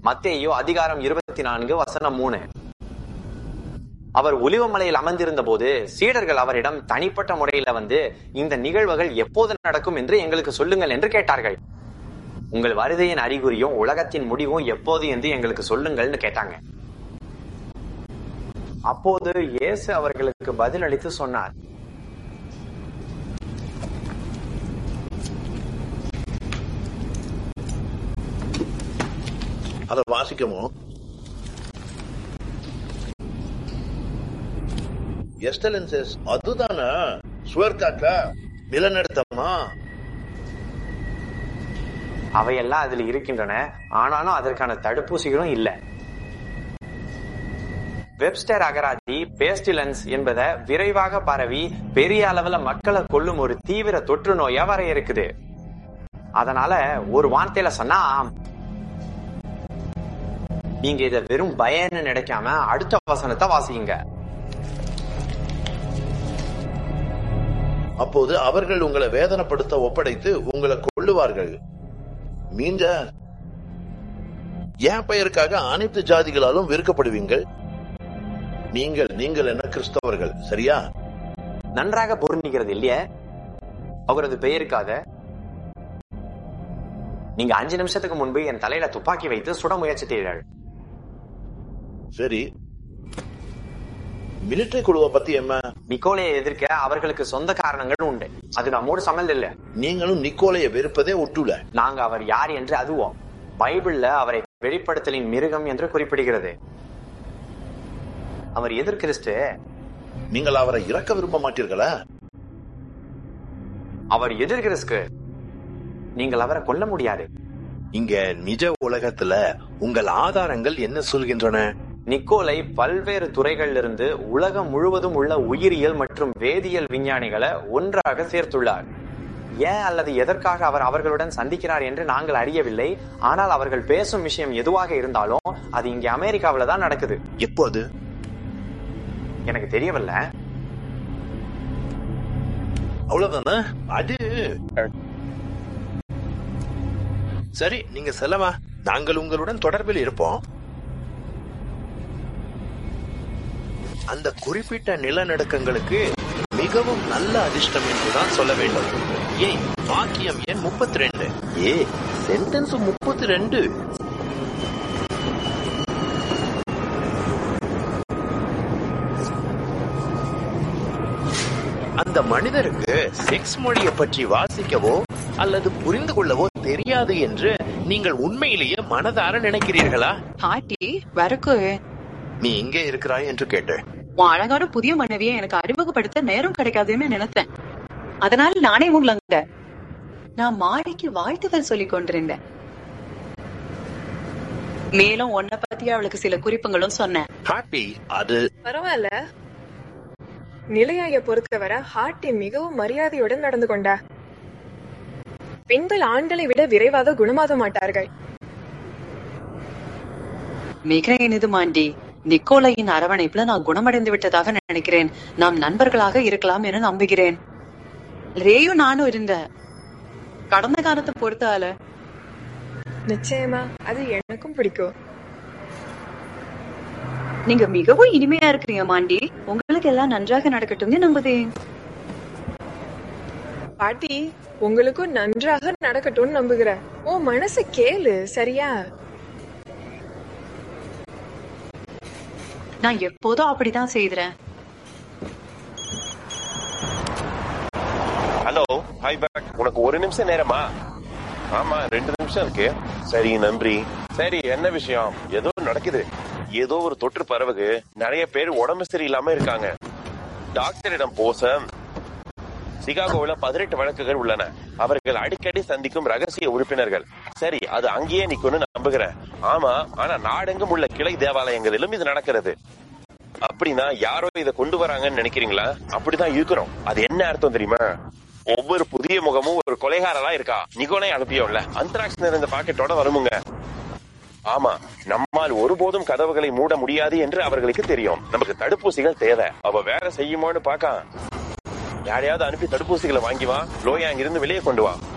மத்தேயு அதிகாரம் 24:3. அவர் ஒலிவமலையில் அமர்ந்திருந்த போது சீடர்கள் அவரிடம் தனிப்பட்ட முறையில வந்து, இந்த நிகழ்வுகள் எப்போது நடக்கும் என்று எங்களுக்கு சொல்லுங்கள் என்று கேட்டார்கள். உங்கள் வருகையின் அறிகுறியும் உலகத்தின் முடிவும் எப்போது என்று எங்களுக்கு சொல்லுங்கள்னு கேட்டாங்க. அப்போது இயேசு அவர்களுக்கு பதில் அளித்து சொன்னார், அதை வாசிக்கமோ? எக்ஸலன்சஸ், அதுதானா சுவர்காற்ற நிலநடுத்தமா? அவையெல்லாம் அதில் இருக்கின்றன, ஆனாலும் அதற்கான தடுப்பூசிகளும் இல்லை. வெப்ஸ்டர் அகராதி பேஸ்டிலன்ஸ் என்பதை விரைவாக பரவி பெரிய அளவுல மக்களை கொல்லும் ஒரு தீவிர தொற்று நோயா வரையறுக்குது. அதனால ஒரு வார்த்தையில சொன்னா, நீங்க இதை வெறும் பயன்னு நினைக்காம அடுத்த வசனத்தை வாசிங்க. அப்போது அவர்கள் உங்களை வேதனைப்படுத்த ஒப்படைத்து உங்களை கொல்லுவார்கள். மீஞ்ச என் பெயருக்காக அனைத்து ஜாதிகளாலும் வெறுக்கப்படுவீங்கள். நீங்கள் என்ன கிறிஸ்தவர்கள், சரியா? நன்றாக பொருந்துகிறது இல்லையே அவரது பெயருக்காக. நீங்க 5 நிமிஷத்துக்கு முன்பு என் தலையில துப்பாக்கி வைத்து சுட முயற்சித்தீர்கள். சரி, மிலிட்டரி குழுவை பத்தி என்ன? நிக்கோலையை எதிர்க்க அவர்களுக்கு சொந்த காரணங்கள் உண்டு. அது நம்மோடு சம்மந்தம் இல்ல. நீங்களும் நிக்கோலையை வெறுப்பதே ஒட்டுல. நாங்க அவர் யார் என்று அதுவோம். பைபிள்ல அவரை வெளிப்படுத்தலின் மிருகம் என்று குறிப்பிடுகிறது. அவர் எதிர் கிறிஸ்து. நீங்கள் அவரை இறக்க விரும்ப மாட்டீர்களா? அவர் எதிர் கிறிஸ்து. நீங்கள் அவரை கொல்ல முடியாது. இங்க நிஜ உலகத்துல உங்கள் ஆதாரங்கள் என்ன சொல்கின்றன? நிக்கோலை பல்வேறு துறைகளிலிருந்து உலகம் முழுவதும் உள்ள உயிரியல் மற்றும் வேதியியல் விஞ்ஞானிகளை ஒன்றாக சேர்த்துள்ளார். ஏன் அல்லது எதற்காக அவர் அவர்களுடன் சந்திக்கிறார் என்று நாங்கள் அறியவில்லை. ஆனால் அவர்கள் பேசும் விஷயம் எதுவாக இருந்தாலும் அது இங்கே அமெரிக்காவில தான் நடக்குது. எப்போது? எனக்கு தெரியவில்லை. அவ்வளவுதானே? அது சரி, நீங்க செல்லவா, நாங்கள் உங்களுடன் தொடர்பில் இருப்போம். அந்த குறிப்பிட்ட நிலநடுக்கங்களுக்கு மிகவும் நல்ல அதிர்ஷ்டம் என்றுதான் சொல்ல வேண்டும். ஏய், வாக்கியம் எண் 32. சென்டென்ஸ் 32. அந்த மனிதருக்கு செக்ஸ் மொழியை பற்றி வாசிக்கவோ அல்லது புரிந்து கொள்ளவோ தெரியாது என்று நீங்கள் உண்மையிலேயே மனதார நினைக்கிறீர்களா? ஆட்டி வரக்கு நீ இங்கே இருக்கிறாய் என்று கேட்டேன். உன் அழகான புதிய மனைவியை எனக்கு அறிமுகப்படுத்த நேரம் கிடைக்காதுன்னு நினைத்தேன். அதனால நானே உங்களங்க நான் மாடிக்கு வாழ்த்துக்கள் சொல்லிக் கொண்டிருந்தேன். மேலும் உன்னை பத்தி அவளுக்கு சில குறிப்புகளும் சொன்னேன். ஹாப்பி, அது பரவாயில்ல. நிலையாய பொறுத்தவரை ஹார்ட்டி மிகவும் மரியாதையுடன் நடந்து கொண்டா. பெண்கள் ஆண்களை விட விரைவாக குணமாக மாட்டார்கள். மிக இனிது மாண்டி. நிக்கோலையின் அரவணைப்புல நான் குணமடைந்து விட்டதாக நினைக்கிறேன். நாம் நண்பர்களாக இருக்கலாம் என நம்புகிறேன். ரேயும் நானும் இருந்த கடந்த காலத்தை பொறுத்தால நிச்சயமா அது எனக்கும் பிடிக்கும். நீங்க மிகவும் இனிமையா இருக்கிறீங்க மாண்டி. உங்களுக்கு எல்லாம் நன்றாக நடக்கட்டும் நம்புதேன். பாட்டி, உங்களுக்கும் நன்றாக நடக்கட்டும் நம்புகிற. உன் மனசு கேளு, சரியா? நான் எப்போதும் அப்படிதான் செய்கிறேன். Hello, hi back. உனக்கு 1 நிமிஷம் நேரமா? ஆமா, 2 நிமிஷம் இருக்கு. சரி, நன்றி. சரி, என்ன விஷயம்? ஏதோ நடக்குது. ஏதோ ஒரு தொற்று பரவுகு. நிறைய பேர் உடம்பு சரியில்லாம இருக்காங்க. டாக்டரிடம் போச சிகாகோவில் 18 வழக்குகள் உள்ளன. அவர்கள் அடிக்கடி சந்திக்கும் ரகசிய உறுப்பினர்கள். சரி, அது அங்கேயே நிக்கும்னு நம்புகிறேன். ஆமா, ஆனா நாடெங்கும் உள்ள கிளை தேவாலயங்களிலும் இது நடக்கிறது. அப்படின்னா யாரோ இதை கொண்டு வராங்கன்னு நினைக்கிறீங்களா? அப்படிதான் இருக்கிறோம். அது என்ன அர்த்தம் தெரியுமா? ஒவ்வொரு புதிய முகமும் ஒரு கொலைகாரலா இருக்கா. நிகோனை அனுப்பியோம்ல, அந்த்ராக்ஸ் நிறைந்த பாக்கெட்டோட வருமுங்க. ஆமா, நம்மால் ஒருபோதும் கதவுகளை மூட முடியாது என்று அவர்களுக்கு தெரியும். நமக்கு தடுப்பூசிகள் தேவை. அவ வேற செய்யுமோன்னு பாக்க யாரையாவது அனுப்பி தடுப்பூசிகளை வாங்கி வா. லோயா அங்கிருந்து வெளியே கொண்டு வா.